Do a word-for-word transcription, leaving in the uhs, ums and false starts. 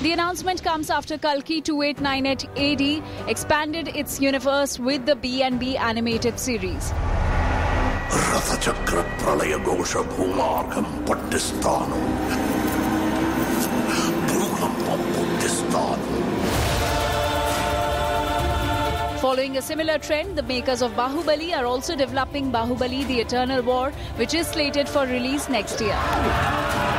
The announcement comes after Kalki twenty-eight ninety-eight A D expanded its universe with the B and B animated series. Rathachakra Pralaya Gosha Bhumargam Pattistano Bhukamam Pattistano. Following a similar trend, the makers of Bahubali are also developing Bahubali: The Eternal War, which is slated for release next year.